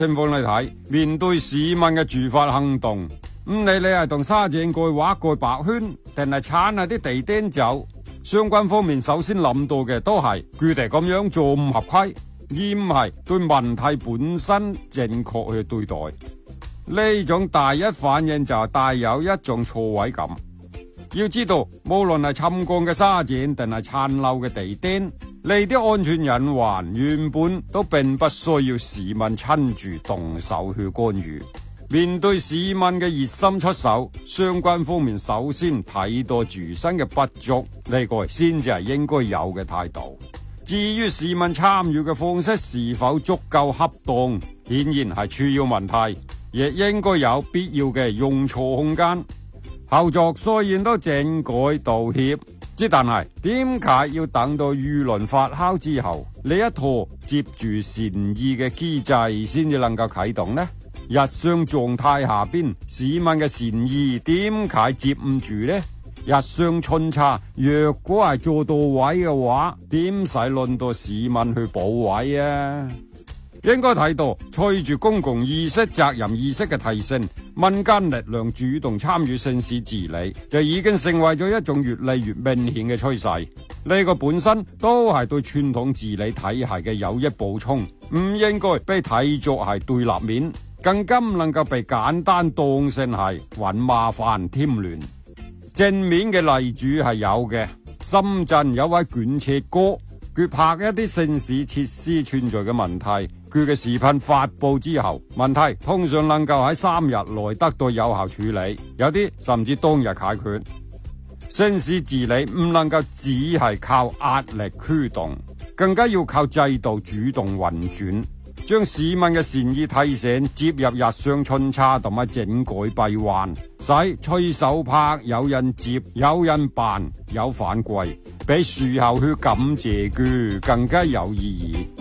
情況嚟睇，面對市民嘅自發行動，唔理你係同沙井蓋畫個白圈，定係鏟下啲地釘走，相關方面首先諗到嘅都係佢哋咁樣做唔合規，而唔係對問題本身正確去對待。呢種第一反應就係帶有一種錯位感。要知道，無論係沉降嘅沙井定係殘漏嘅地釘，呢啲安全隱患原本都並不需要市民親自動手去干預。面對市民嘅熱心出手，相關方面首先睇到自身嘅不足，呢個先至係應該有嘅態度。至於市民參與嘅方式是否足夠恰當，顯然係處要問題，亦應該有必要嘅用錯空間。後續雖然都正改道歉，之但係點解要等到輿論發酵之後，呢一套接住善意嘅機制先至能夠啟動呢？日常狀態下邊，市民嘅善意點解接唔住呢？日常巡查若果係做到位嘅話，點使輪到市民去補位啊？應該睇到，隨住公共意識、責任意識嘅提升，民間力量主動參與城市治理，就已經成為咗一種越嚟越明顯嘅趨勢。呢個本身都係對傳統治理體系嘅有益補充，唔應該被睇作係對立面，更加唔能夠被簡單當成係搵麻煩添亂。正面嘅例子係有嘅，深圳有位捲車哥，佢拍一啲城市設施存在嘅問題，佢嘅視頻發布之後，問題通常能夠喺3日內得到有效處理，有啲甚至當日解決。城市治理唔能夠只係靠壓力驅動，更加要靠制度主動運轉，將市民嘅善意提醒接入日常巡查同埋整改閉環，使隨手拍有人接、有人辦、有反饋，比事後去感謝佢更加有意義。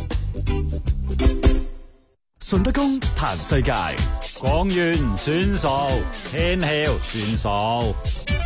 順德公談世界， 講完唔算數，天曉算數。